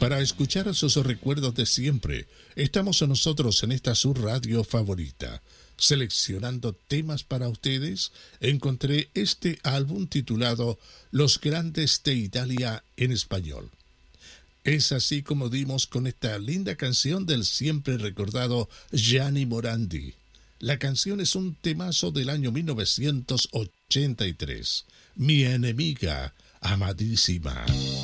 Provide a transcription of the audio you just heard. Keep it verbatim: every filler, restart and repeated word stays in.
Para escuchar sus recuerdos de siempre, estamos nosotros en esta su radio favorita. Seleccionando temas para ustedes, encontré este álbum titulado Los Grandes de Italia en español. Es así como dimos con esta linda canción del siempre recordado Gianni Morandi. La canción es un temazo del año mil novecientos ochenta y tres. Mi enemiga amadísima.